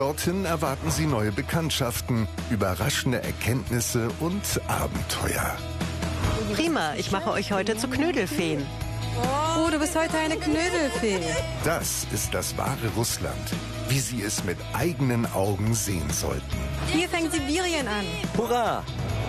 Dorthin erwarten Sie neue Bekanntschaften, überraschende Erkenntnisse und Abenteuer. Prima, ich mache euch heute zu Knödelfeen. Oh, du bist heute eine Knödelfee. Das ist das wahre Russland, wie Sie es mit eigenen Augen sehen sollten. Hier fängt Sibirien an. Hurra!